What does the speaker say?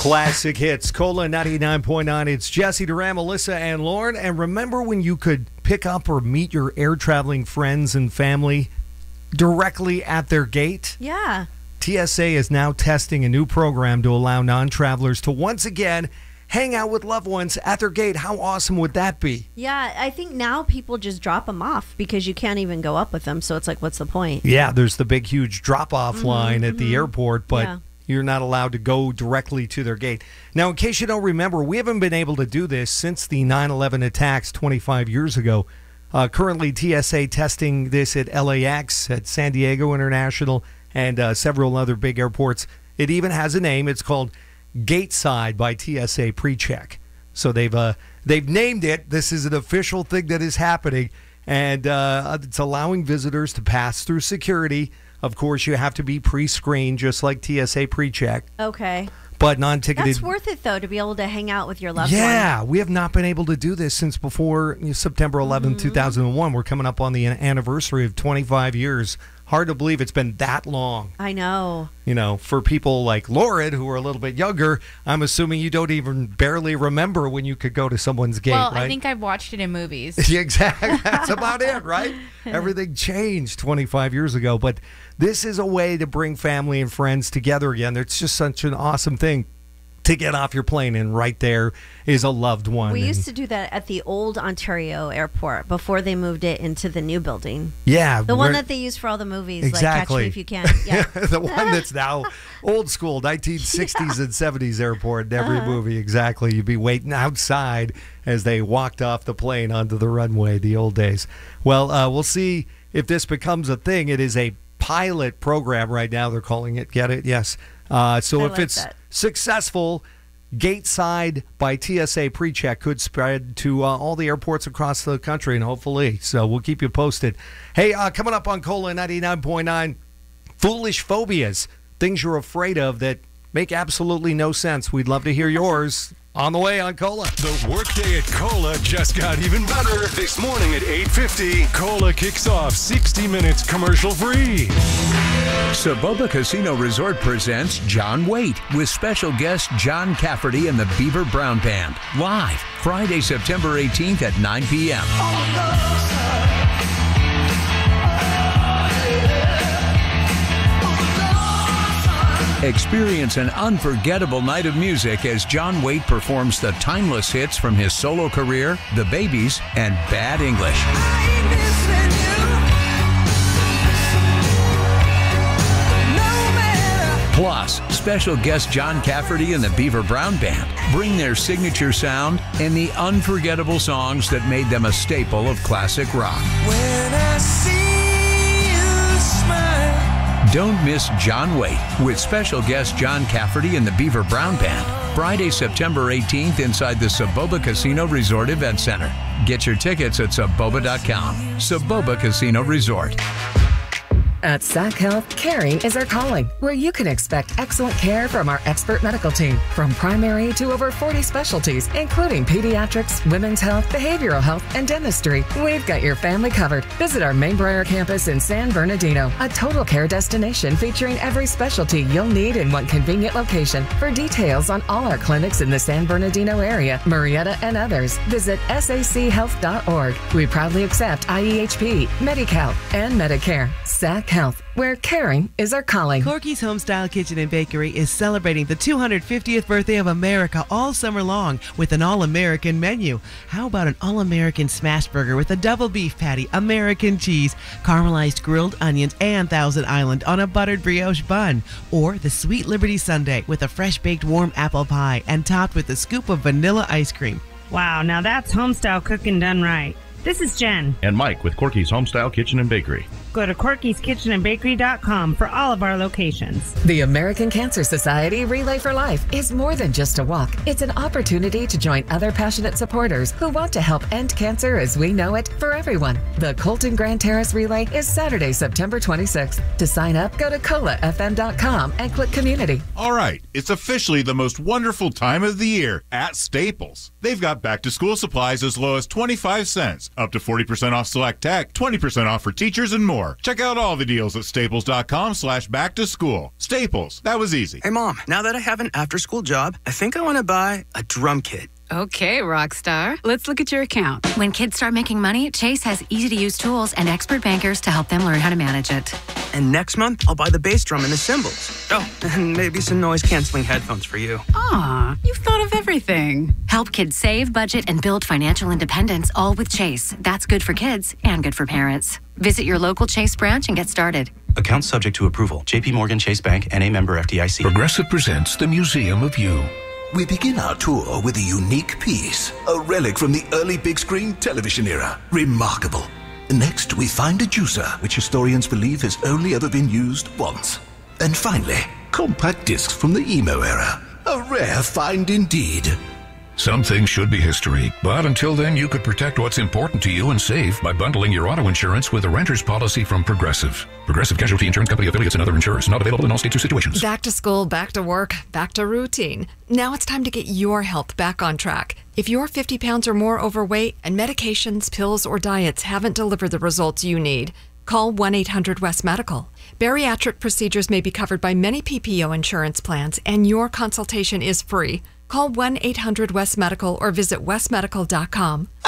Classic hits, Cola 99.9. It's Jesse Duran, Melissa, and Lauren. And remember when you could pick up or meet your air traveling friends and family directly at their gate? Yeah. TSA is now testing a new program to allow non-travelers to once again hang out with loved ones at their gate. How awesome would that be? Yeah, I think now people just drop them off because you can't even go up with them. So it's like, what's the point? Yeah, there's the big, huge drop-off line at the airport, but you're not allowed to go directly to their gate. Now, in case you don't remember, we haven't been able to do this since the 9/11 attacks 25 years ago. Currently, TSA testing this at LAX, at San Diego International, and several other big airports. It even has a name. It's called Gateside by TSA PreCheck. So they've named it. This is an official thing that is happening, and it's allowing visitors to pass through security. Of course, you have to be pre-screened, just like TSA PreCheck. Okay. But non-ticketed. That's worth it, though, to be able to hang out with your loved one. Yeah, we have not been able to do this since before September 11, 2001. We're coming up on the anniversary of 25 years. Hard to believe it's been that long. I know. You know, for people like Lauren, who are a little bit younger, I'm assuming you don't even barely remember when you could go to someone's gate, well, right? I think I've watched it in movies. Yeah, exactly. That's about it, right? Everything changed 25 years ago. But this is a way to bring family and friends together again. It's just such an awesome thing to get off your plane, and right there is a loved one. We used to do that at the old Ontario airport before they moved it into the new building. Yeah. The one that they use for all the movies, exactly. like Catch Me If You Can. Yeah. The one that's now old school, 1960s and 70s airport in every movie. Exactly. You'd be waiting outside as they walked off the plane onto the runway, the old days. Well, we'll see if this becomes a thing. It is a pilot program right now. They're calling it. Get it? Yes. So if it's successful, Gateside by TSA PreCheck could spread to all the airports across the country, and hopefully. So we'll keep you posted. Hey, coming up on Cola 99.9, foolish phobias, things you're afraid of that make absolutely no sense. We'd love to hear yours. On the way on Cola. The workday at Cola just got even better. This morning at 8:50, Cola kicks off 60 minutes commercial-free. Soboba Casino Resort presents John Waite with special guest John Cafferty and the Beaver Brown Band. Live Friday, September 18th at 9 p.m. Experience an unforgettable night of music as John Waite performs the timeless hits from his solo career, The Babies, and Bad English. Plus, special guest John Cafferty and the Beaver Brown Band bring their signature sound and the unforgettable songs that made them a staple of classic rock. When I see you smile. Don't miss John Waite with special guest John Cafferty and the Beaver Brown Band. Friday, September 18th inside the Soboba Casino Resort Event Center. Get your tickets at Soboba.com. Soboba Casino Resort. At SAC Health, caring is our calling, where you can expect excellent care from our expert medical team. From primary to over 40 specialties, including pediatrics, women's health, behavioral health, and dentistry. We've got your family covered. Visit our Mainbriar campus in San Bernardino, a total care destination featuring every specialty you'll need in one convenient location. For details on all our clinics in the San Bernardino area, Murrieta, and others, visit sachealth.org. We proudly accept IEHP, Medi-Cal, and Medicare. SAC Health, where caring is our calling. Corky's Homestyle Kitchen and Bakery is celebrating the 250th birthday of America all summer long with an all-American menu. How about an all-American smash burger with a double beef patty, American cheese, caramelized grilled onions, and Thousand Island on a buttered brioche bun? Or the Sweet Liberty Sundae with a fresh-baked warm apple pie and topped with a scoop of vanilla ice cream. Wow, now that's homestyle cooking done right. This is Jen. And Mike with Corky's Homestyle Kitchen and Bakery. Go to Corky'sKitchenandBakery.com for all of our locations. The American Cancer Society Relay for Life is more than just a walk. It's an opportunity to join other passionate supporters who want to help end cancer as we know it for everyone. The Colton Grand Terrace Relay is Saturday, September 26th. To sign up, go to colafm.com and click Community. All right, it's officially the most wonderful time of the year at Staples. They've got back-to-school supplies as low as 25 cents, up to 40% off select tech, 20% off for teachers, and more. more. Check out all the deals at staples.com/back-to-school. Staples, that was easy. Hey, Mom, now that I have an after-school job, I think I want to buy a drum kit. Okay, Rockstar. Let's look at your account. When kids start making money, Chase has easy-to-use tools and expert bankers to help them learn how to manage it. And next month, I'll buy the bass drum and the cymbals. Oh, and maybe some noise-canceling headphones for you. Aw, you've thought of everything. Help kids save, budget, and build financial independence, all with Chase. That's good for kids and good for parents. Visit your local Chase branch and get started. Account subject to approval. J.P. Morgan Chase Bank, N.A. member FDIC. Progressive presents the Museum of You. We begin our tour with a unique piece, a relic from the early big screen television era. Remarkable. Next, we find a juicer, which historians believe has only ever been used once. And finally, compact discs from the emo era. A rare find indeed. Some things should be history, but until then, you could protect what's important to you and save by bundling your auto insurance with a renter's policy from Progressive. Progressive Casualty Insurance Company affiliates and other insurers. Not available in all states or situations. Back to school, back to work, back to routine. Now it's time to get your health back on track. If you're 50 pounds or more overweight and medications, pills, or diets haven't delivered the results you need, call 1-800-WEST-MEDICAL. Bariatric procedures may be covered by many PPO insurance plans, and your consultation is free. Call 1-800-WEST-MEDICAL or visit westmedical.com.